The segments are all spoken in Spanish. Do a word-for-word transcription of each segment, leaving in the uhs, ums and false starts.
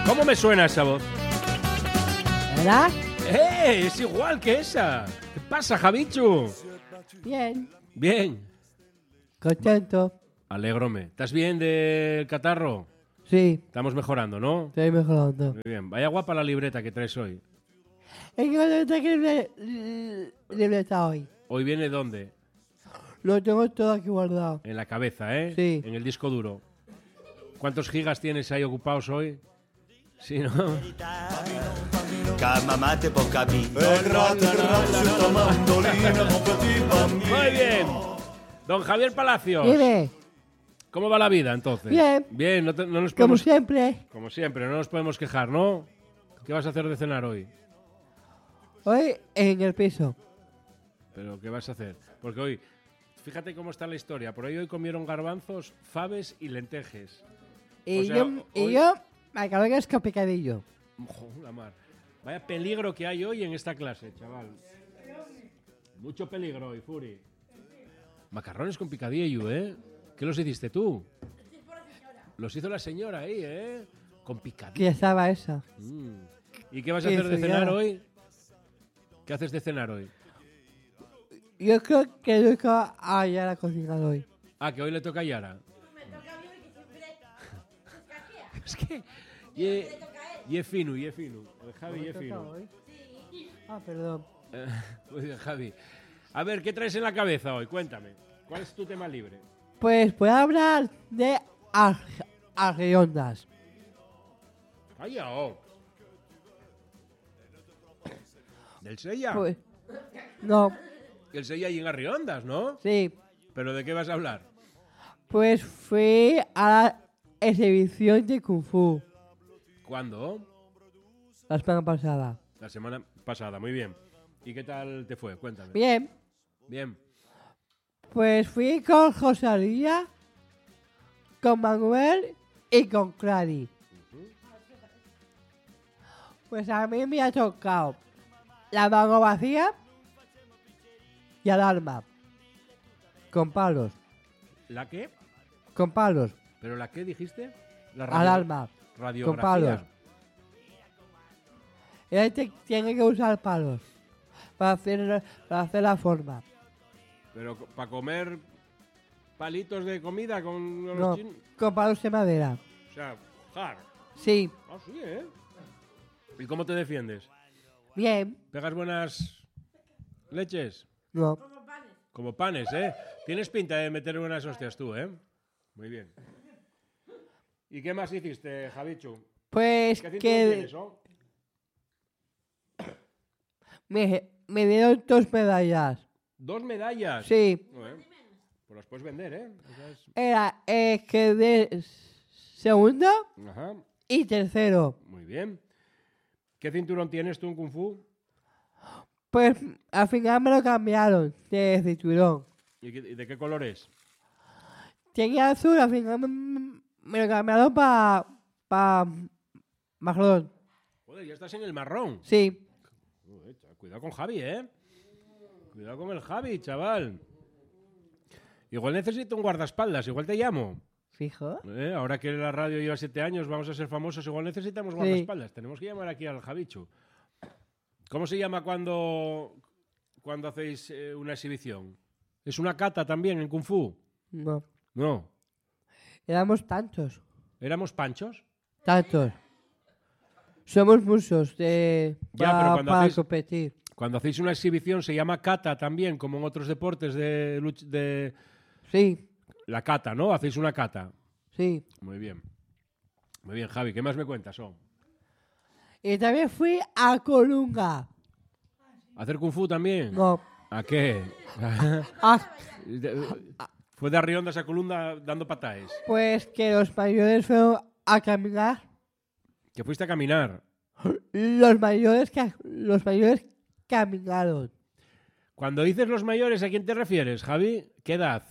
¿Cómo me suena esa voz? ¿Verdad? ¡Eh! Es igual que esa. ¿Qué pasa, Javichu? Bien. Bien. Contento. Alégrome. ¿Estás bien del catarro? Sí, Estamos mejorando, ¿no? estoy mejorando. Muy bien. Vaya guapa la libreta que traes hoy. ¿En qué momento que libreta hoy? ¿Hoy viene dónde? Lo tengo todo aquí guardado. En la cabeza, ¿eh? Sí. En el disco duro. ¿Cuántos gigas tienes ahí ocupados hoy? Sí, ¿no? Muy bien. Don Javier Palacios. Dime, ¿Cómo va la vida, entonces? Bien. Bien, no, te- no nos como podemos... siempre, Como siempre, no nos podemos quejar, ¿no? ¿Qué vas a hacer de cenar hoy? hoy en el piso. ¿Pero qué vas a hacer? Porque hoy, fíjate cómo está la historia. Por ahí hoy comieron garbanzos, faves y lentejes. Y, O sea, yo, hoy- y yo me acabo de escapar picadillo. Joder, la mar. Vaya peligro que hay hoy en esta clase, chaval. Mucho peligro hoy, Furi. Macarrones con picadillo, ¿eh? ¿Qué los hiciste tú? Los hizo la señora ahí, ¿eh? Con picadillo. Que estaba esa. Mm. ¿Y qué vas a Qué hacer de cenar señora. hoy? ¿Qué haces de cenar hoy? Yo creo que nunca haya la cocina hoy. Ah, que hoy le toca a Yara. Es que... Y es, y es fino, y es fino. El Javi y es fino. Ah, perdón. Eh, Muy bien, Javi. A ver, ¿qué traes en la cabeza hoy? Cuéntame. ¿Cuál es tu tema libre? Pues voy a hablar de arge- argeondas. Vaya, oh. Del Sella. Pues, no, El Sella ahí en Arriondas, ¿no? sí. ¿Pero de qué vas a hablar? Pues fui a la exhibición de Kung Fu ¿Cuándo? la semana pasada. La semana pasada, muy bien. ¿Y qué tal te fue? Cuéntame. Bien, Bien. pues fui con Rosalía, con Manuel y con Clary. Pues a mí me ha tocado la mano vacía y al alma. Con palos, ¿La qué? con palos, ¿Pero la qué dijiste? La al radio- alma. Radiografía. palos. Y ahí te- tiene que usar palos para hacer, para hacer la forma. Pero para comer palitos de comida con los No, chinos. con palos de madera. O sea, jar. Sí, Ah, sí, ¿eh? ¿Y cómo te defiendes? bien. ¿Pegas buenas leches? No, Como panes, ¿eh? Tienes pinta de meter buenas hostias tú, ¿eh? Muy bien. ¿Y qué más hiciste, Javichu? pues ¿Qué cinturón que tienes, oh? me, me dieron dos medallas. Dos medallas. Sí, Bueno, pues las puedes vender, ¿eh? Esa es- era eh, que de segundo Ajá, y tercero. muy bien. ¿Qué cinturón tienes tú en Kung Fu? Pues al final me lo cambiaron de cinturón. ¿Y qué- y de qué color es? Tenía azul, al final me, me lo cambiaron para pa marrón. Joder, ya estás en el marrón. Sí, Joder, chaval, cuidado con Javi, ¿eh? Cuidado con el Javi, chaval. Igual necesito un guardaespaldas, igual te llamo. fijo. ¿Eh? Ahora que la radio lleva siete años, vamos a ser famosos, igual necesitamos Sí. guardaespaldas. Tenemos que llamar aquí al Javichu. ¿Cómo se llama cuando, cuando hacéis eh, una exhibición? ¿Es una cata también en Kung Fu? No, No. éramos tantos, ¿Éramos panchos? tantos. Somos muchos de Ya, para, pero cuando para hacéis- competir. Cuando hacéis una exhibición se llama kata también, como en otros deportes de, luch- de... Sí, La kata, ¿no? Hacéis una kata. sí. Muy bien. Muy bien, Javi. ¿Qué más me cuentas, oh? Y también fui a Colunga. ¿Hacer Kung Fu también? No, ¿A qué? ah, Fue de Arriondas a Colunda dando pataes. pues que los mayores fueron a caminar. Que fuiste a caminar. Los mayores que los mayores caminaron. Cuando dices los mayores, ¿a quién te refieres, Javi? ¿Qué edad?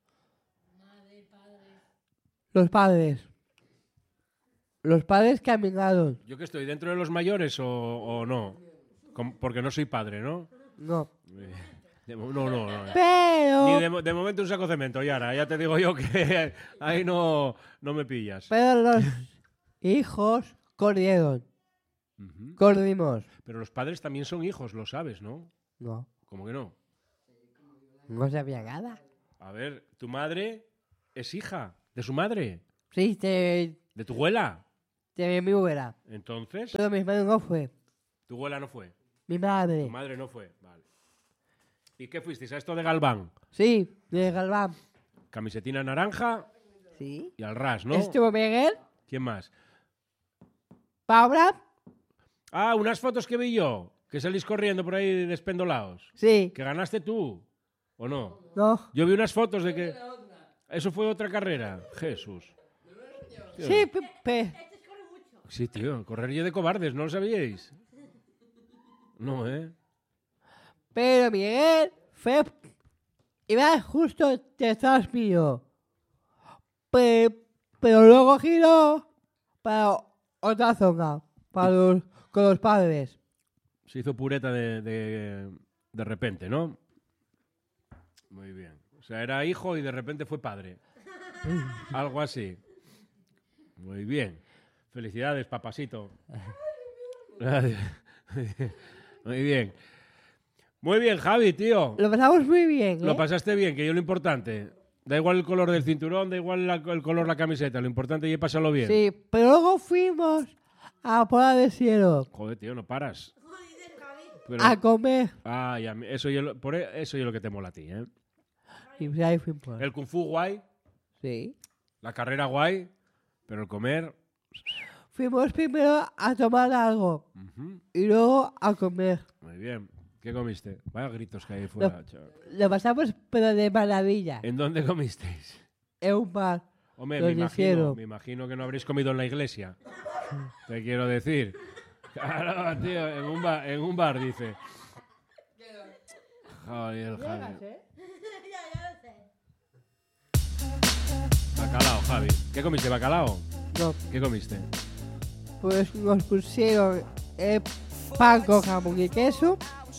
Los padres. Los padres caminaron. ¿Yo que estoy dentro de los mayores o, o no? Com- Porque no soy padre, ¿no? No. De mo- no, no, no. Pero, Ni de, mo- de momento un saco de cemento, Yara. Ya te digo yo que ahí no, no me pillas. pero los hijos corrieron. Ujú. Corrimos. Pero los padres también son hijos, lo sabes, ¿no? No, ¿Cómo que no? no sabía nada. A ver, tu madre es hija de su madre, Sí, de, de tu abuela. de mi abuela. Entonces, Pero mi madre no fue. tu abuela no fue. Mi Tu madre. madre no fue. Vale. ¿Y qué fuisteis a esto de Galván? Sí, de Galván. Camisetina naranja Sí. y al ras, ¿no? Estuvo Miguel, ¿Quién más? Paula. Ah, unas fotos que vi yo, que salís corriendo por ahí despendolados. Sí. ¿Que ganaste tú? ¿O no? No. Yo vi unas fotos de que... Eso fue otra carrera. Jesús. Tío. Sí, pe, pe- Sí, tío, correr yo de cobardes, ¿no lo sabíais? No, ¿eh? pero Miguel fue. Iba justo detrás mío. Pe- pero luego giró para otra zona, para los, con los padres. Se hizo pureta de, de, de repente, ¿no? Muy bien. O sea, era hijo y de repente fue padre. Algo así. Muy bien. Felicidades, papasito. Muy bien. Muy bien, Javi, tío. Lo pasamos muy bien, ¿eh? Lo pasaste bien, que yo lo importante. Da igual el color del cinturón, da igual la- el color de la camiseta. Lo importante es pasarlo bien. Sí, pero luego fuimos a Pola de Cielo Joder, tío, no paras. Pero- a comer. Ah, ya, eso yo, lo- por e- eso yo lo que te mola a ti, ¿eh? Y pues ahí fuimos. El kung fu guay, Sí. la carrera guay, pero el comer... Fuimos primero a tomar algo ujú, y luego a comer. muy bien. ¿Qué comiste? Vaya gritos que hay ahí fuera, chaval. Lo pasamos pero de maravilla. ¿En dónde comisteis? En un bar. Hombre, Lo me imagino, hicieron. me imagino que no habréis comido en la iglesia. Te quiero decir. Claro, tío, en un bar, en un bar dice. Joder, Javi. Bacalao, Javi. ¿Qué comiste? ¿Bacalao? No, ¿Qué comiste? pues nos pusieron eh, pan con jamón y queso,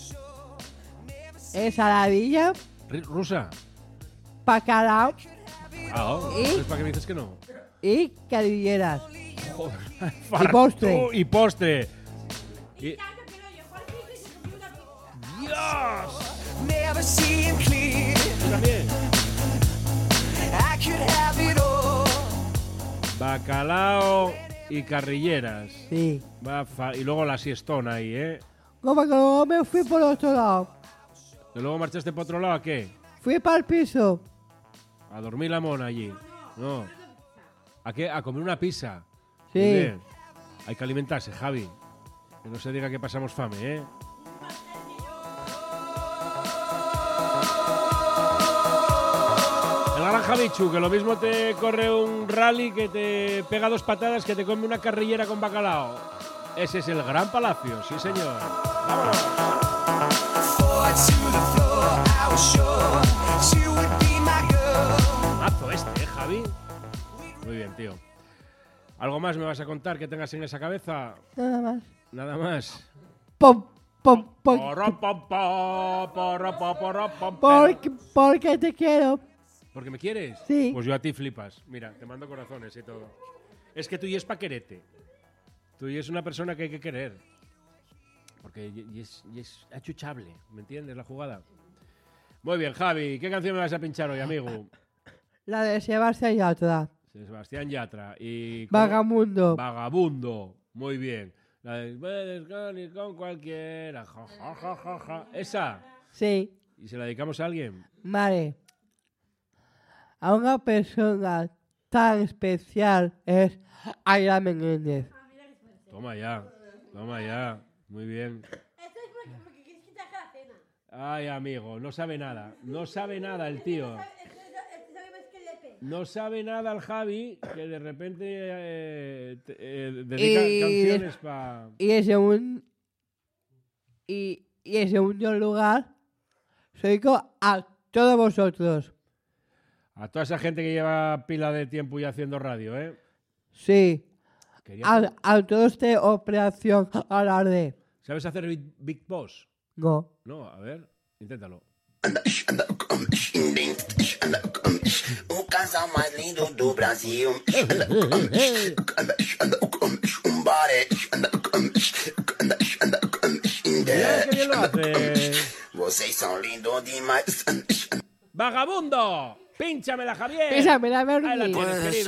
ensaladilla, Ri- ¿Rusa? bacalao Ah, ¿Y? ¿entonces ¿para qué me dices que no? y carilleras. Joder. postre. Tú, Y postre. Y... ¡Dios! Never seemed clear. ¿Tú también? I could have it all. Bacalao y carrilleras. Sí. Va fa- Y luego la siestona ahí, ¿eh? Como que luego me fui por otro lado. ¿Y luego marchaste para otro lado a qué? Fui para el piso. A dormir la mona allí. No. ¿A qué? A comer una pizza. Sí. Muy bien. Hay que alimentarse, Javi. Que no se diga que pasamos fame, ¿eh? El gran Javichu, que lo mismo te corre un rally que te pega dos patadas que te come una carrillera con bacalao. Ese es el Gran Palacio, sí señor. ¡Vámonos! Forward to the floor. I was sure she would be my girl. Mazo este, ¿eh, Javi? Muy bien, tío. ¿Algo más me vas a contar que tengas en esa cabeza? Nada más. Nada más. Pom, pom, pom, Porro, pom, pom, porro, pom, porro, pom, porque, porque te quiero. ¿Porque me quieres? Sí. Pues yo a ti flipas. Mira, te mando corazones y todo. Es que tú y es pa' quererte. Tú y es una persona que hay que querer. Porque y- y es, y es achuchable, ¿me entiendes la jugada? Muy bien, Javi. ¿Qué canción me vas a pinchar hoy, amigo? La de Sebastián Yatra. Sebastián Yatra. Y ¿cómo? Vagamundo. Vagabundo. Muy bien. La de puedes con ir con cualquiera. Ja, ja, ja, ja, ja. Esa. Sí. ¿Y se la dedicamos a alguien? Vale. A una persona tan especial es Aira Menéndez. Toma ya. Toma ya. Muy bien. Esto es porque, porque quieres que te haga la cena. Ay, amigo, no sabe nada. No sabe nada el tío. Esto sabe más que Lepe. No sabe nada el Javi, que de repente eh, te- eh, dedica Y- canciones para... Y en segundo, y, y en segundo lugar, soy a todos vosotros. A toda esa gente que lleva pila de tiempo y haciendo radio, ¿eh? Sí. Quería- A, a todos de Operación Alarde. ¿Sabes hacer Big, Big Boss? No. No, a ver, inténtalo. O casal mais lindo do Brasil. Um body ¿eh? Vocês são lindos demais. ¡Vagabundo! ¡Pínchamela, Javier! Písamela, Ahí la Bernie. tienes, querido.